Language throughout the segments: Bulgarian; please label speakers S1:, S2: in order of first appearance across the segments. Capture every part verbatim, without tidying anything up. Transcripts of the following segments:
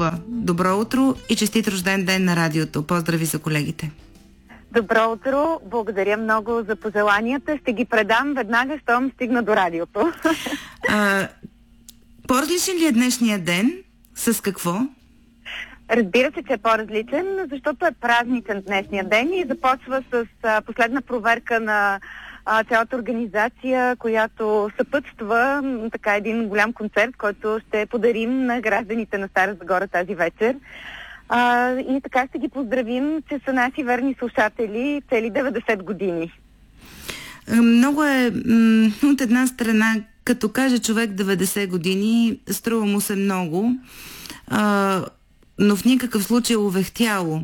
S1: Петкова. Добро утро и честит рожден ден на радиото. Поздрави за колегите.
S2: Добро утро, благодаря много за пожеланията. Ще ги предам веднага, щом стигна до радиото.
S1: А, по-различен ли е днешния ден? С какво?
S2: Разбира се, че е по-различен, защото е празничен днешния ден и започва с а, последна проверка на а, цялата организация, която съпътства м, така един голям концерт, който ще подарим на гражданите на Стара Загора тази вечер. А, и така ще ги поздравим, че са наши верни слушатели цели деветдесет години.
S1: Много е м- от една страна, като каже човек деветдесет години, струва му се много, а, но в никакъв случай увехтяло,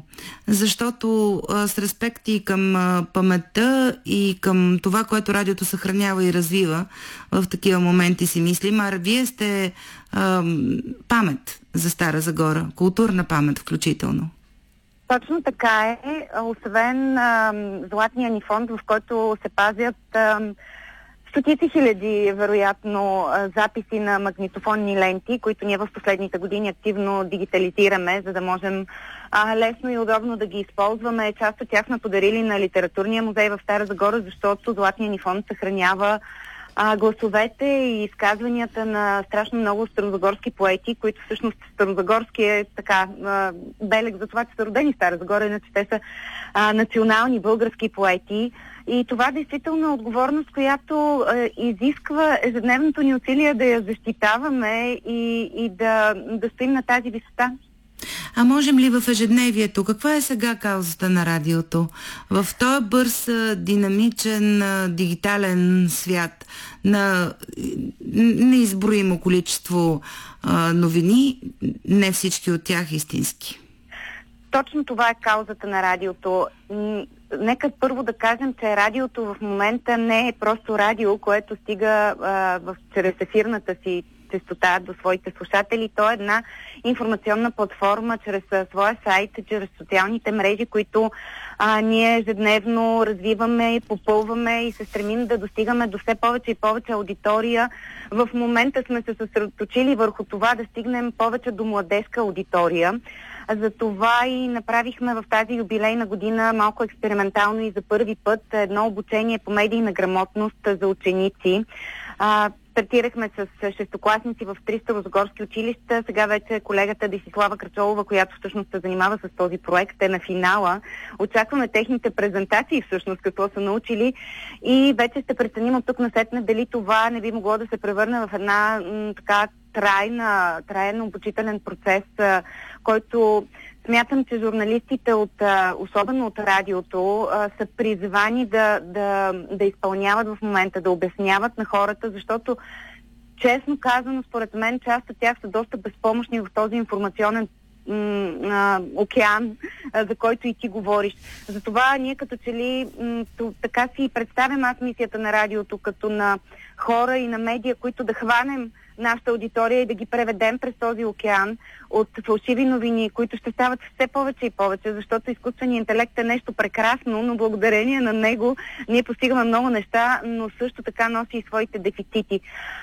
S1: защото а, с респект и към а, паметта и към това, което радиото съхранява и развива в такива моменти, си мислим, а вие сте а, памет за Стара Загора, културна памет включително.
S2: Точно така е. Освен а, златния ни фонд, в който се пазят а, стотици хиляди, вероятно, а, записи на магнитофонни ленти, които ние в последните години активно дигитализираме, за да можем а, лесно и удобно да ги използваме. Част от тях сме подарили на Литературния музей в Стара Загора, защото златния ни фонд съхранява а, гласовете и изказванията на страшно много старозагорски поети, които всъщност старозагорски е така а, белег за това, че са родени в Стара Загора, иначе те са а, национални български поети. И това действително е отговорност, която е, изисква ежедневното ни усилие да я защитаваме и, и да, да стоим на тази висота.
S1: А можем ли в ежедневието? Каква е сега каузата на радиото? В този бърз, динамичен, дигитален свят на неизброимо количество а, новини, не всички от тях истински.
S2: Точно това е каузата на радиото. Нека първо да кажем, че радиото в момента не е просто радио, което стига а, в, чрез ефирната си честота до своите слушатели. То е една информационна платформа чрез а, своя сайт, чрез социалните мрежи, които а, ние ежедневно развиваме, попълваме и се стремим да достигаме до все повече и повече аудитория. В момента сме се съсредоточили върху това да стигнем повече до младежка аудитория. За това и направихме в тази юбилейна година малко експериментално и за първи път едно обучение по медийна грамотност за ученици. А, стартирахме с шестокласници в три старозагорски училища. Сега вече колегата Десислава Крачолова, която всъщност се занимава с този проект, е на финала. Очакваме техните презентации всъщност какво са научили и вече ще преценим от тук насетне дали това не би могло да се превърне в една м, така трайна, траен обучителен процес, а, който смятам, че журналистите, от, а, особено от радиото, а, са призвани да, да, да изпълняват в момента, да обясняват на хората, защото честно казано, според мен, част от тях са доста безпомощни в този информационен м, а, океан, а, за който и ти говориш. Затова ние като че ли м, то, така си представям аз мисията на радиото, като на хора и на медия, които да хванем нашата аудитория и да ги преведем през този океан от фалшиви новини, които ще стават все повече и повече, защото изкуственият интелект е нещо прекрасно, но благодарение на него ние постигаме много неща, но също така носи и своите дефицити.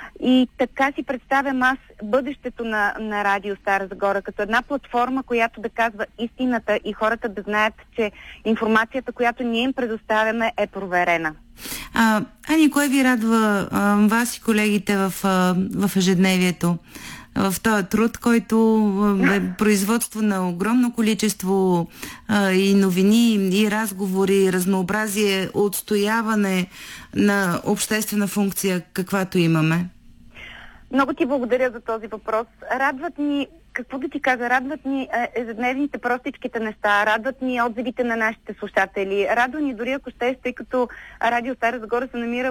S2: И така си представям аз бъдещето на, на Радио Стара Загора, като една платформа, която да казва истината и хората да знаят, че информацията, която ние им предоставяме, е проверена.
S1: А, Ани, кое ви радва а, вас и колегите в, а, в ежедневието? В този труд, който е производство на огромно количество а, и новини, и разговори, и разнообразие, отстояване на обществена функция, каквато имаме?
S2: Много ти благодаря за този въпрос. Радват ни, какво да ти кажа, радват ни ежедневните простичките неща, радват ни отзивите на нашите слушатели, радва ни дори ако ще, тъй като Радио Стара Загора се намира